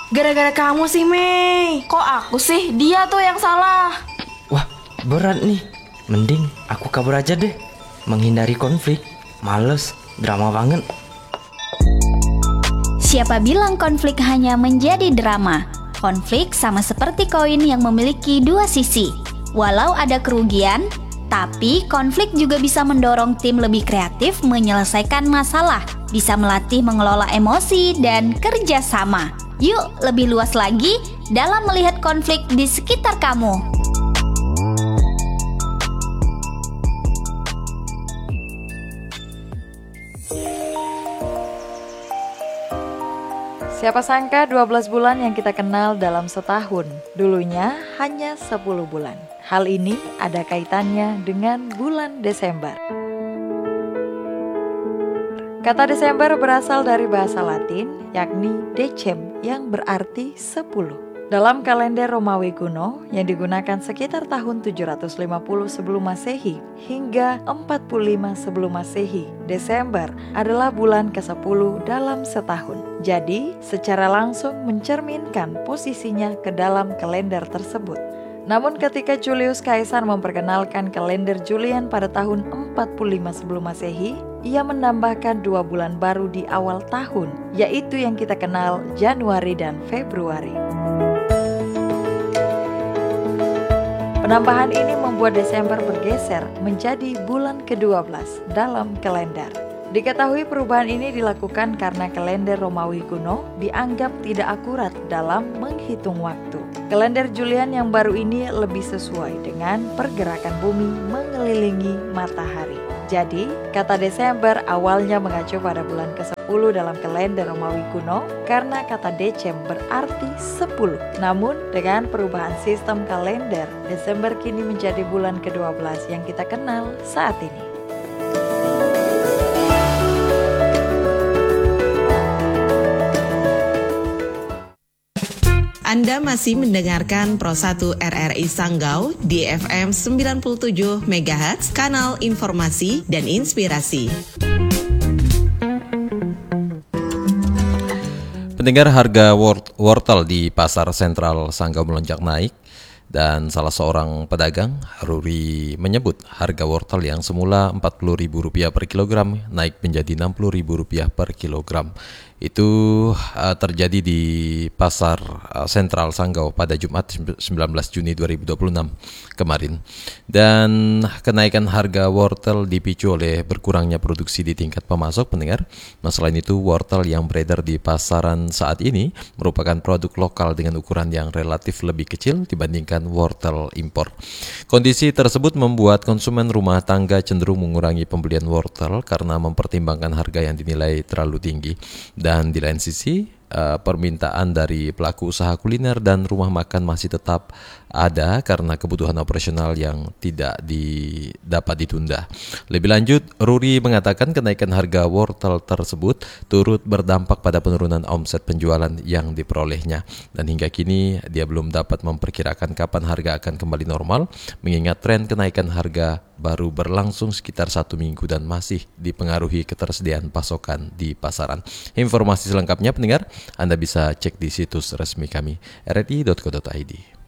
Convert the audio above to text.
Gara-gara kamu sih, Mei. Kok aku sih? Dia tuh yang salah. Wah, berat nih. Mending aku kabur aja deh. Menghindari konflik. Males, drama banget. Siapa bilang konflik hanya menjadi drama? Konflik sama seperti koin yang memiliki dua sisi. Walau ada kerugian, tapi konflik juga bisa mendorong tim lebih kreatif menyelesaikan masalah, bisa melatih mengelola emosi dan kerja sama. Yuk, lebih luas lagi dalam melihat konflik di sekitar kamu. Siapa sangka 12 bulan yang kita kenal dalam setahun, dulunya hanya 10 bulan. Hal ini ada kaitannya dengan bulan Desember. Kata Desember berasal dari bahasa Latin, yakni decem, yang berarti 10. Dalam kalender Romawi kuno yang digunakan sekitar tahun 750 sebelum Masehi hingga 45 sebelum Masehi, Desember adalah bulan ke-10 dalam setahun. Jadi, secara langsung mencerminkan posisinya ke dalam kalender tersebut. Namun ketika Julius Caesar memperkenalkan kalender Julian pada tahun 45 sebelum Masehi, ia menambahkan 2 bulan baru di awal tahun, yaitu yang kita kenal Januari dan Februari. Penambahan ini membuat Desember bergeser menjadi bulan ke-12 dalam kalender. Diketahui perubahan ini dilakukan karena kalender Romawi kuno dianggap tidak akurat dalam menghitung waktu. Kalender Julian yang baru ini lebih sesuai dengan pergerakan bumi mengelilingi matahari. Jadi, kata Desember awalnya mengacu pada bulan ke-10 dalam kalender Romawi kuno karena kata decem berarti 10. Namun, dengan perubahan sistem kalender, Desember kini menjadi bulan ke-12 yang kita kenal saat ini. Anda masih mendengarkan Pro 1 RRI Sanggau di FM 97 MHz, kanal informasi dan inspirasi. Pendengar, harga wortel di Pasar Sentral Sanggau melonjak naik. Dan salah seorang pedagang, Ruri, menyebut harga wortel yang semula Rp40.000 per kilogram naik menjadi Rp60.000 per kilogram. Itu terjadi di Pasar Sentral Sanggau pada Jumat 19 Juni 2026 kemarin. Dan kenaikan harga wortel dipicu oleh berkurangnya produksi di tingkat pemasok, pendengar. Nah, selain itu, wortel yang beredar di pasaran saat ini merupakan produk lokal dengan ukuran yang relatif lebih kecil dibandingkan wortel impor. Kondisi tersebut membuat konsumen rumah tangga cenderung mengurangi pembelian wortel karena mempertimbangkan harga yang dinilai terlalu tinggi. Dan di lain sisi, permintaan dari pelaku usaha kuliner dan rumah makan masih tetap ada karena kebutuhan operasional yang tidak dapat ditunda. Lebih lanjut, Ruri mengatakan kenaikan harga wortel tersebut turut berdampak pada penurunan omset penjualan yang diperolehnya. Dan hingga kini dia belum dapat memperkirakan kapan harga akan kembali normal, mengingat tren kenaikan harga baru berlangsung sekitar 1 minggu dan masih dipengaruhi ketersediaan pasokan di pasaran. Informasi selengkapnya, pendengar, Anda bisa cek di situs resmi kami, rri.co.id.